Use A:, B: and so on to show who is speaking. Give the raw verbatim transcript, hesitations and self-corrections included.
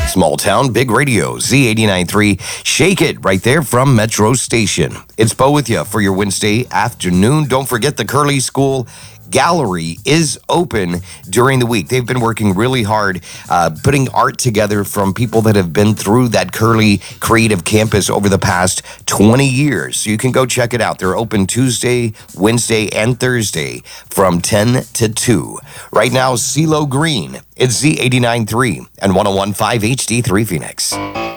A: Small town, big radio, Z eighty-nine point three. Shake it right there from Metro Station. It's Bo with you for your Wednesday afternoon. Don't forget the Curly School Gallery is open during the week. They've been working really hard uh, putting art together from people that have been through that Curly Creative Campus over the past twenty years. So you can go check it out. They're open Tuesday, Wednesday, and Thursday from ten to two. Right now, CeeLo Green. It's Z eighty-nine point three and one oh one point five H D three Phoenix.